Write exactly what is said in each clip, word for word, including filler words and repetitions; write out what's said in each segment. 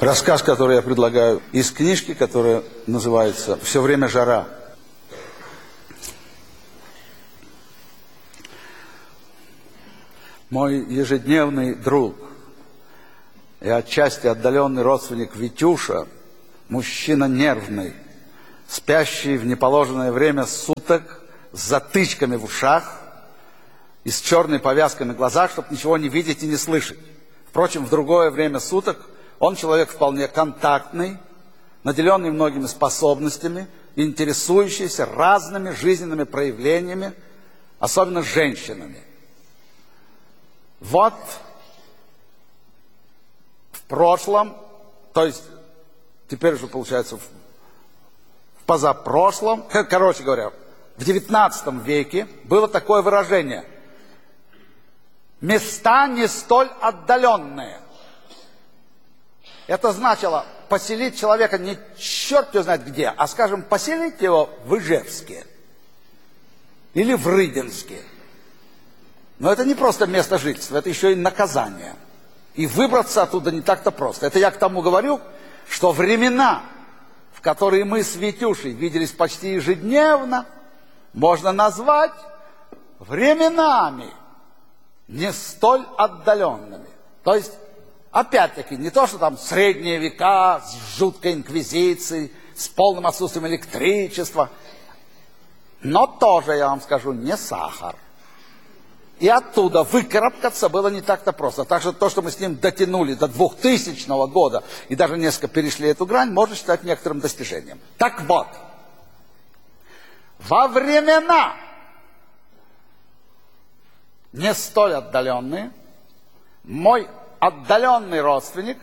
Рассказ, который я предлагаю из книжки, которая называется «Все время жара». Мой ежедневный друг и отчасти отдаленный родственник Витюша, мужчина нервный, спящий в неположенное время суток, с затычками в ушах и с черной повязкой на глазах, чтобы ничего не видеть и не слышать. Впрочем, в другое время суток он человек вполне контактный, наделенный многими способностями, интересующийся разными жизненными проявлениями, особенно женщинами. Вот в прошлом, то есть теперь уже получается в позапрошлом, короче говоря, в девятнадцатом веке было такое выражение: места не столь отдаленные. Это значило поселить человека не черт его знает где, а, скажем, поселить его в Ижевске или в Рыбинске. Но это не просто место жительства, это еще и наказание. И выбраться оттуда не так-то просто. Это я к тому говорю, что времена, в которые мы с Витюшей виделись почти ежедневно, можно назвать временами не столь отдаленными. То есть, опять-таки, не то, что там средние века с жуткой инквизицией, с полным отсутствием электричества, но тоже, я вам скажу, не сахар. И оттуда выкарабкаться было не так-то просто. Так что то, что мы с ним дотянули до двухтысячного года и даже несколько перешли эту грань, можно считать некоторым достижением. Так вот, во времена не столь отдаленные, мой отдаленный родственник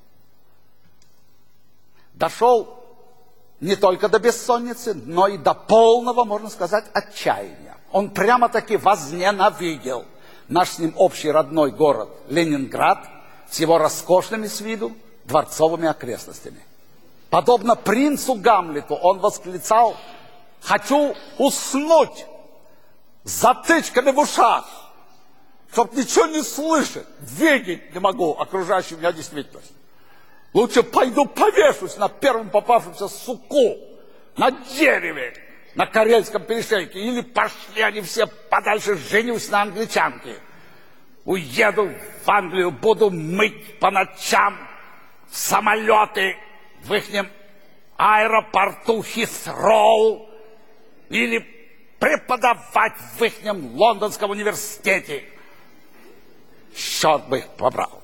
дошел не только до бессонницы, но и до полного, можно сказать, отчаяния. Он прямо-таки возненавидел наш с ним общий родной город Ленинград с его роскошными с виду дворцовыми окрестностями. Подобно принцу Гамлету он восклицал: «Хочу уснуть с затычками в ушах, чтоб ничего не слышать, видеть не могу окружающую меня действительность. Лучше пойду повешусь на первом попавшемся суку, на дереве, на Карельском перешейке, или пошли они все подальше, женюсь на англичанке. Уеду в Англию, буду мыть по ночам самолеты в ихнем аэропорту Хисроу, или преподавать в ихнем лондонском университете. Черт бы их побрал».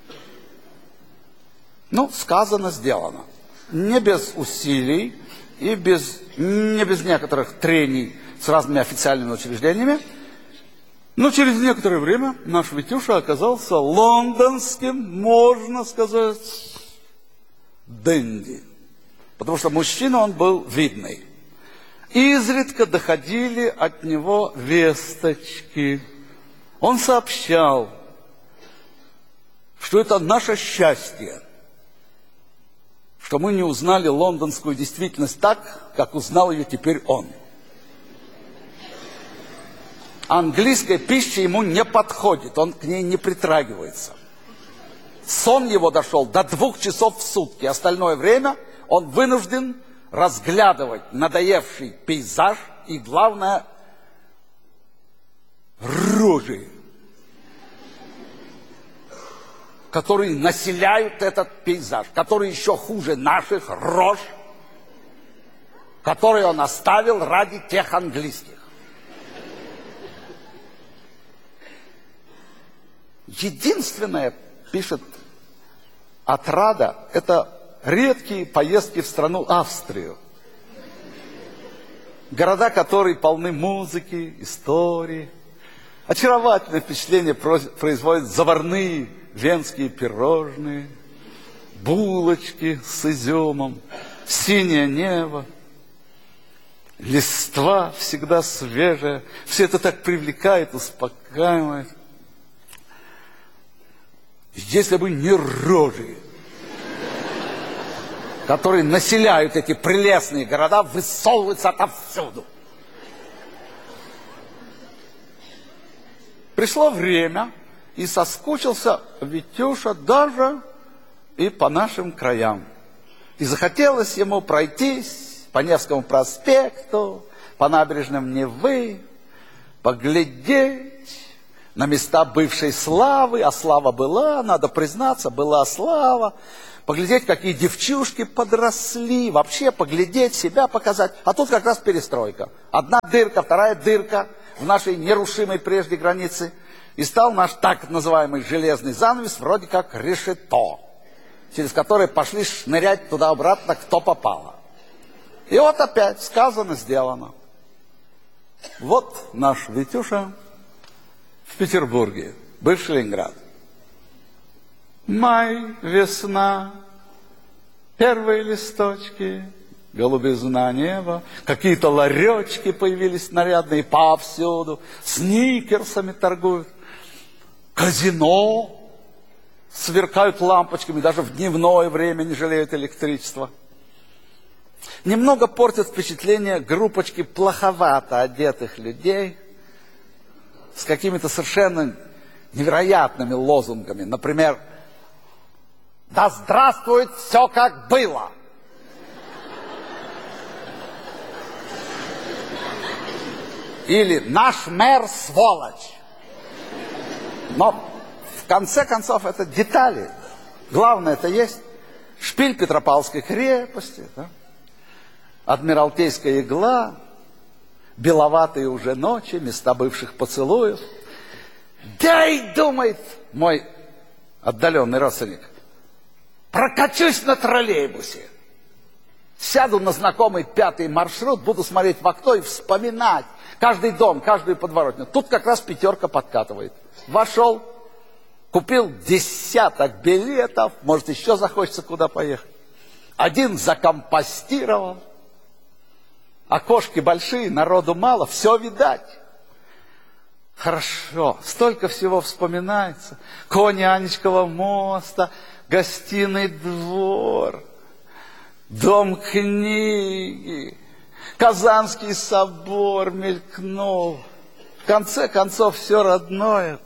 Ну, сказано, сделано. Не без усилий и без, не без некоторых трений с разными официальными учреждениями. Но через некоторое время наш Витюша оказался лондонским, можно сказать, денди. Потому что мужчина он был видный. Изредка доходили от него весточки. Он сообщал, что это наше счастье, что мы не узнали лондонскую действительность так, как узнал ее теперь он. Английская пища ему не подходит, он к ней не притрагивается. Сон его дошел до двух часов в сутки, остальное время он вынужден разглядывать надоевший пейзаж и, главное, рожи, которые населяют этот пейзаж, которые еще хуже наших рож, которые он оставил ради тех английских. Единственное, пишет отрада, это редкие поездки в страну Австрию. Города, которые полны музыки, истории. Очаровательное впечатление производят заварные венские пирожные, булочки с изюмом, синее небо, листва всегда свежая. Все это так привлекает, успокаивает. Если бы не рожи, которые населяют эти прелестные города, высовываются отовсюду. Пришло время, и соскучился Витюша даже и по нашим краям. И захотелось ему пройтись по Невскому проспекту, по набережным Невы, поглядеть на места бывшей славы, а слава была, надо признаться, была слава, поглядеть, какие девчушки подросли, вообще поглядеть, себя показать. А тут как раз перестройка. Одна дырка, вторая дырка в нашей нерушимой прежде границе. И стал наш так называемый железный занавес вроде как решето, через который пошли шнырять туда-обратно, кто попало. И вот опять сказано, сделано. Вот наш Витюша в Петербурге, бывший Ленинград. Май, весна, первые листочки, голубизна неба, какие-то ларечки появились нарядные повсюду, сникерсами торгуют, казино, сверкают лампочками, даже в дневное время не жалеют электричества. Немного портят впечатление группочки плоховато одетых людей с какими-то совершенно невероятными лозунгами. Например, «Да здравствует все, как было!» Или «Наш мэр сволочь!» Но в конце концов это детали. Главное это есть шпиль Петропавловской крепости, да? Адмиралтейская игла, беловатые уже ночи, места бывших поцелуев. Да и думает мой отдаленный родственник, прокачусь на троллейбусе, сяду на знакомый пятый маршрут, буду смотреть в окно и вспоминать каждый дом, каждую подворотню. Тут как раз пятерка подкатывает. Вошел, купил десяток билетов, может еще захочется куда поехать. Один закомпостировал. Окошки большие, народу мало, все видать. Хорошо, столько всего вспоминается. Кони Анечкова моста, гостиный двор, дом книги, Казанский собор мелькнул. В конце концов, все родное.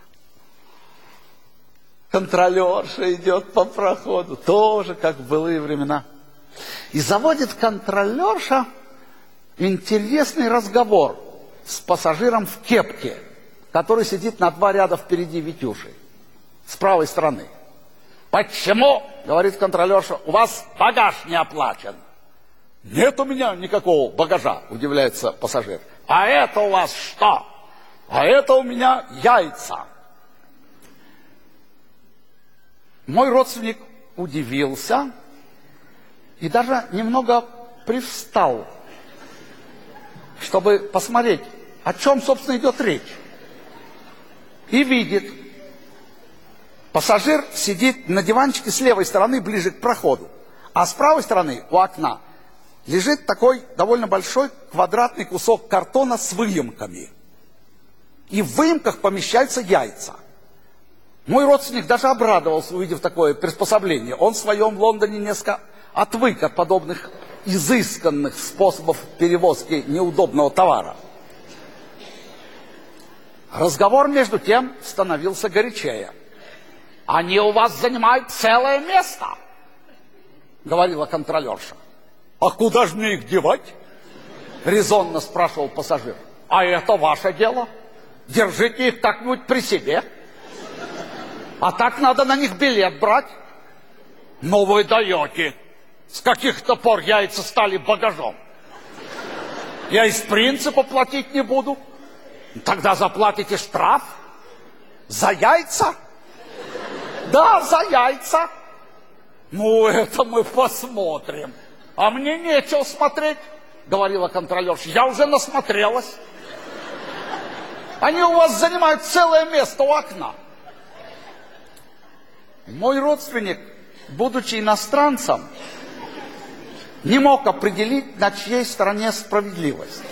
Контролерша идет по проходу, тоже как в былые времена. И заводит контролерша интересный разговор с пассажиром в кепке, который сидит на два ряда впереди Витюши, с правой стороны. «Почему, — говорит контролерша, — у вас багаж не оплачен?» «Нет у меня никакого багажа, — удивляется пассажир. — А это у вас что? А это у меня яйца. Мой родственник удивился и даже немного привстал, чтобы посмотреть, о чем, собственно, идет речь. И видит, пассажир сидит на диванчике с левой стороны, ближе к проходу, а с правой стороны, у окна, лежит такой довольно большой квадратный кусок картона с выемками. И в выемках помещаются яйца. Мой родственник даже обрадовался, увидев такое приспособление. Он в своем Лондоне несколько отвык от подобных изысканных способов перевозки неудобного товара. Разговор, между тем, становился горячее. «Они у вас занимают целое место», — говорила контролерша. «А куда же мне их девать?» — резонно спрашивал пассажир. «А это ваше дело. Держите их как-нибудь при себе. А так надо на них билет брать». «Ну вы даете. С каких-то пор яйца стали багажом. Я из принципа платить не буду». «Тогда заплатите штраф». «За яйца?» «Да, за яйца». «Ну, это мы посмотрим». «А мне нечего смотреть», — говорила контролерша. «Я уже насмотрелась. Они у вас занимают целое место у окна». Мой родственник, будучи иностранцем, не мог определить, на чьей стороне справедливость.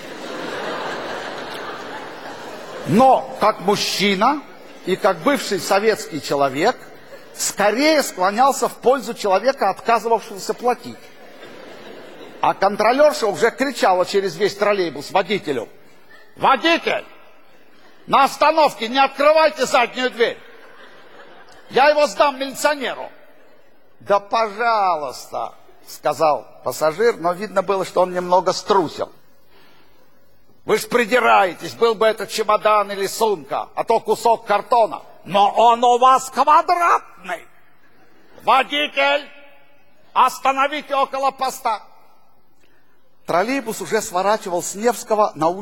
Но как мужчина и как бывший советский человек скорее склонялся в пользу человека, отказывавшегося платить. А контролерша уже кричала через весь троллейбус водителю: «Водитель, на остановке не открывайте заднюю дверь. Я его сдам милиционеру». Да, пожалуйста, сказал пассажир, но видно было, что он немного струсил. Вы ж придираетесь, был бы это чемодан или сумка, а то кусок картона. Но он у вас квадратный. Водитель, остановите около поста. Троллейбус уже сворачивал с Невского на улицу